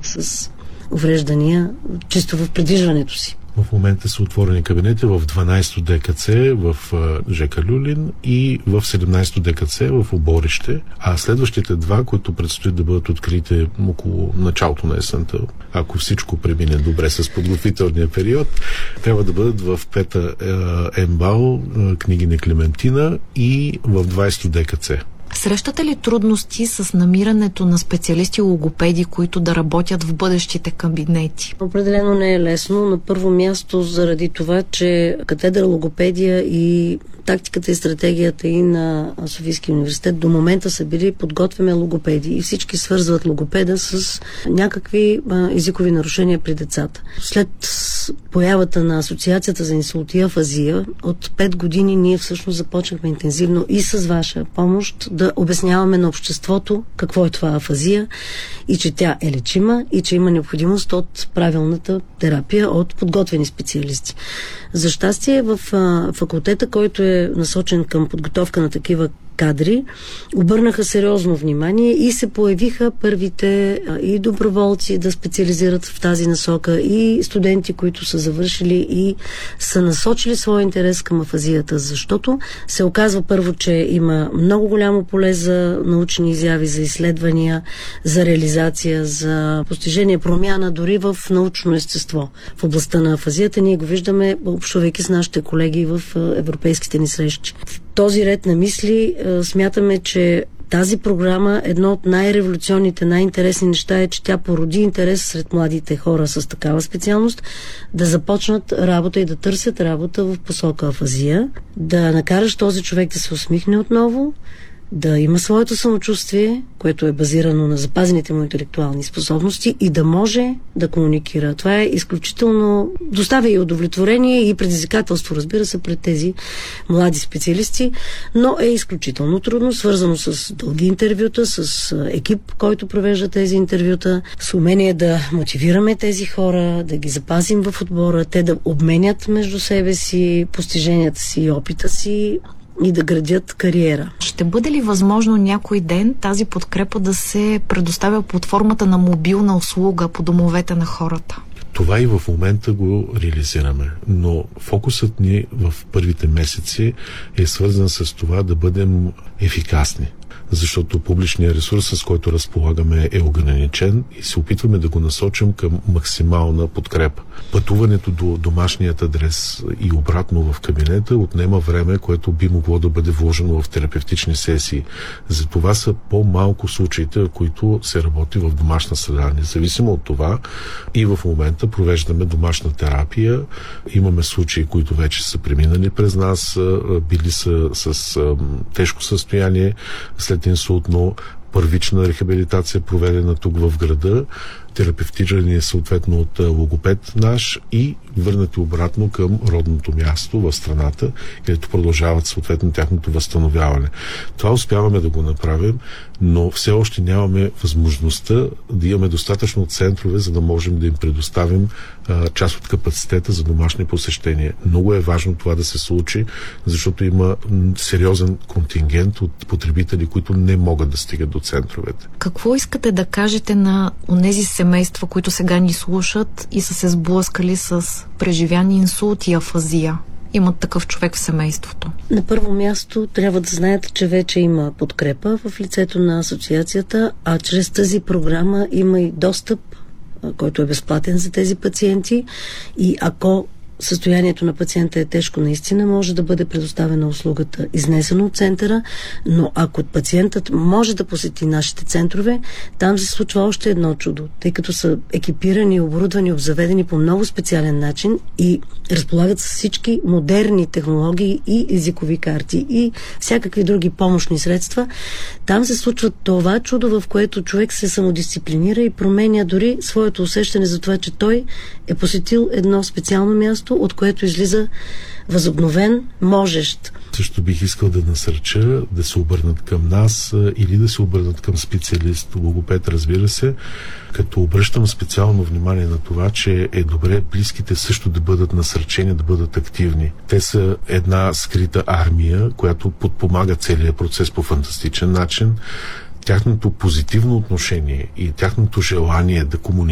с увреждания чисто в придвижването си. В момента са отворени кабинети в 12-то ДКЦ в ЖК Люлин и в 17-то ДКЦ в Оборище, а следващите два, които предстои да бъдат открити около началото на есента, ако всичко премине добре с подготвителния период, трябва да бъдат в 5-та МБАЛ, Княгиня Клементина и в 20-то ДКЦ. Срещате ли трудности с намирането на специалисти логопеди, които да работят в бъдещите кабинети? Определено не е лесно. На първо място заради това, че катедра логопедия и тактиката и стратегията и на Софийския университет до момента са били подготвяме логопеди и всички свързват логопеда с някакви езикови нарушения при децата. След появата на Асоциацията за инсулт и афазия от 5 години ние всъщност започнахме интензивно и с ваша помощ да обясняваме на обществото какво е това афазия и че тя е лечима и че има необходимост от правилната терапия от подготвени специалисти. За щастие в факултета, който е насочен към подготовка на такива кадри, обърнаха сериозно внимание и се появиха първите и доброволци да специализират в тази насока и студенти, които са завършили и са насочили своя интерес към афазията, защото се оказва първо, че има много голямо поле за научни изяви, за изследвания, за реализация, за постижение, промяна дори в научно естество. В областта на афазията ние го виждаме, общувайки с нашите колеги в европейските ни срещи. В този ред на мисли смятаме, че тази програма, едно от най-революционните, най-интересни неща е, че тя породи интерес сред младите хора с такава специалност да започнат работа и да търсят работа в посока афазия, да накараш този човек да се усмихне отново, да има своето самочувствие, което е базирано на запазените му интелектуални способности и да може да комуникира. Това е изключително... доставя и удовлетворение и предизвикателство, разбира се, пред тези млади специалисти, но е изключително трудно, свързано с дълги интервюта, с екип, който провежда тези интервюта, с умение да мотивираме тези хора, да ги запазим в отбора, те да обменят между себе си постиженията си и опита си и да градят кариера. Ще бъде ли възможно някой ден тази подкрепа да се предоставя под формата на мобилна услуга по домовете на хората? Това и в момента го реализираме, но фокусът ни в първите месеци е свързан с това да бъдем ефикасни, защото публичният ресурс, с който разполагаме, е ограничен и се опитваме да го насочим към максимална подкрепа. Пътуването до домашният адрес и обратно в кабинета отнема време, което би могло да бъде вложено в терапевтични сесии. Затова са по-малко случаите, в които се работи в домашна среда. Независимо от това, и в момента провеждаме домашна терапия. Имаме случаи, които вече са преминали през нас, били са с тежко състояние, след инсултно, първична рехабилитация, проведена тук в града, терапевтирани съответно от логопед наш и върнати обратно към родното място в страната, където продължават съответно тяхното възстановяване. Това успяваме да го направим, но все още нямаме възможността да имаме достатъчно центрове, за да можем да им предоставим част от капацитета за домашни посещения. Много е важно това да се случи, защото има сериозен контингент от потребители, които не могат да стигат до центровете. Какво искате да кажете на онези семейства, които сега ни слушат и са се сблъскали с преживян инсулт и афазия? Имат такъв човек в семейството. На първо място трябва да знаете, че вече има подкрепа в лицето на асоциацията, а чрез тази програма има и достъп, който е безплатен за тези пациенти и ако състоянието на пациента е тежко наистина, може да бъде предоставена услугата изнесена от центъра, но ако пациентът може да посети нашите центрове, там се случва още едно чудо, тъй като са екипирани, оборудвани, обзаведени по много специален начин и разполагат с всички модерни технологии и езикови карти и всякакви други помощни средства. Там се случва това чудо, в което човек се самодисциплинира и променя дори своето усещане за това, че той е посетил едно специално място, от което излиза възобновен, можещ. Също бих искал да насърча да се обърнат към нас или да се обърнат към специалист, логопед, разбира се, като обръщам специално внимание на това, че е добре близките също да бъдат насърчени, да бъдат активни. Те са една скрита армия, която подпомага целият процес по фантастичен начин. Тяхното позитивно отношение и тяхното желание да комуникират